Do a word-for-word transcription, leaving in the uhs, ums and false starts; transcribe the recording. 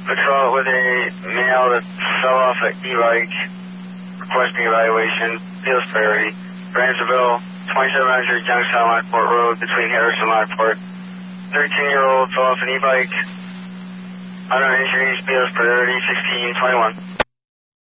Patrol with a male that fell off an e-bike, requesting evaluation, Fields priority. Bransonville, twenty-seven hundred Youngstown Lockport Road between Harris and Lockport. thirteen-year-old fell off an e-bike. Unknown injuries, Fields priority, sixteen twenty-one.